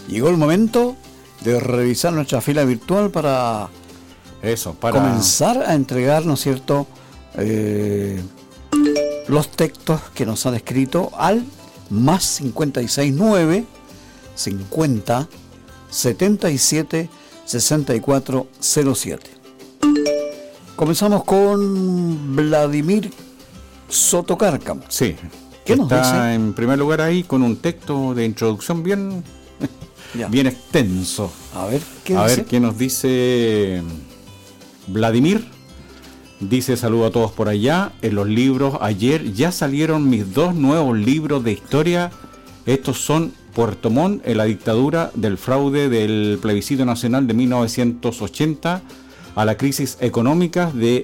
llegó el momento de revisar nuestra fila virtual para comenzar a entregar, ¿no es cierto?, los textos que nos han escrito al más 569 50 77 64 07. Comenzamos con Vladimir Soto Cárcamo. Sí, ¿qué nos dice? Está en primer lugar ahí con un texto de introducción bien extenso. A ver, ¿qué dice? ver qué nos dice Vladimir. Dice: saludo a todos por allá. En los libros, ayer ya salieron mis 2 nuevos libros de historia. Estos son Puerto Montt en la dictadura del fraude del plebiscito nacional de 1980 a la crisis económica de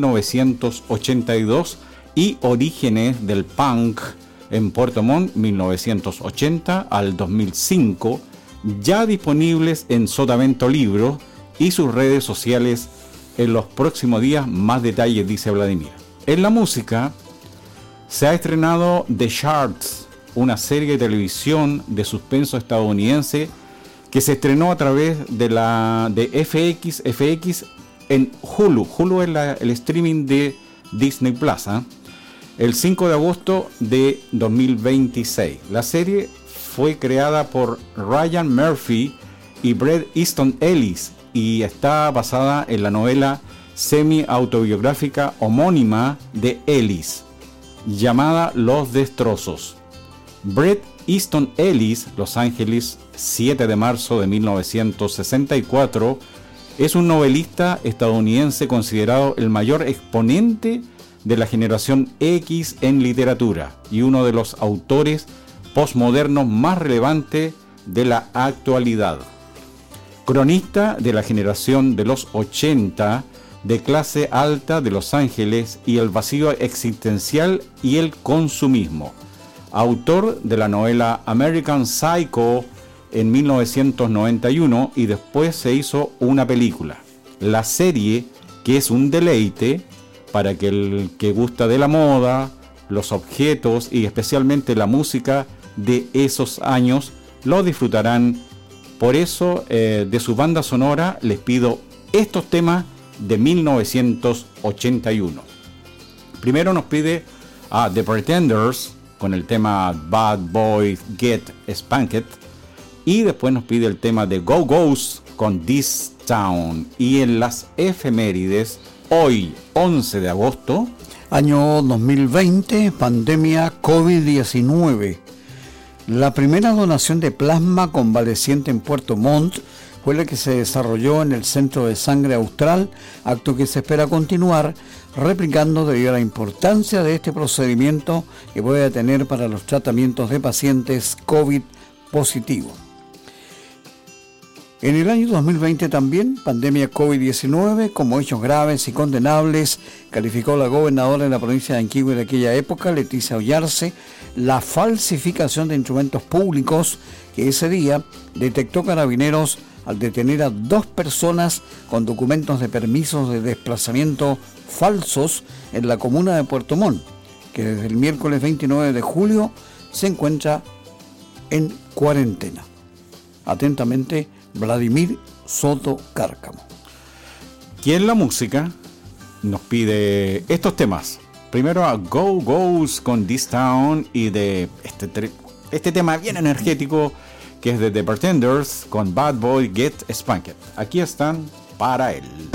1982 y Orígenes del punk en Puerto Montt 1980 al 2005, ya disponibles en Sotavento Libros y sus redes sociales. En los próximos días más detalles, dice Vladimir. En la música se ha estrenado The Shards, una serie de televisión de suspenso estadounidense que se estrenó a través de FX en Hulu. Hulu es el streaming de Disney Plus, el 5 de agosto de 2026. La serie fue creada por Ryan Murphy y Bret Easton Ellis y está basada en la novela semi-autobiográfica homónima de Ellis, llamada Los Destrozos. Bret Easton Ellis, Los Ángeles, 7 de marzo de 1964, es un novelista estadounidense considerado el mayor exponente de la generación X en literatura y uno de los autores postmodernos más relevantes de la actualidad. Cronista de la generación de los 80, de clase alta de Los Ángeles y el vacío existencial y el consumismo. Autor de la novela American Psycho en 1991 y después se hizo una película. La serie, que es un deleite para el que gusta de la moda, los objetos y especialmente la música de esos años, lo disfrutarán. Por eso, de su banda sonora, les pido estos temas de 1981. Primero nos pide a The Pretenders con el tema Bad Boy Get Spanked. Y después nos pide el tema de Go-Go's con This Town. Y en las efemérides, hoy, 11 de agosto. Año 2020, pandemia COVID-19. La primera donación de plasma convaleciente en Puerto Montt fue la que se desarrolló en el Centro de Sangre Austral, acto que se espera continuar replicando debido a la importancia de este procedimiento que puede tener para los tratamientos de pacientes COVID positivos. En el año 2020 también, pandemia COVID-19, como hechos graves y condenables, calificó la gobernadora de la provincia de Anquihue de aquella época, Leticia Ollarse, la falsificación de instrumentos públicos que ese día detectó Carabineros al detener a 2 personas con documentos de permisos de desplazamiento falsos en la comuna de Puerto Montt, que desde el miércoles 29 de julio se encuentra en cuarentena. Atentamente, Vladimir Soto Cárcamo. Y en la música nos pide estos temas. Primero a Go-Go's con This Town y de este tema bien energético que es de The Pretenders con Bad Boy Get Spanked. Aquí están para él.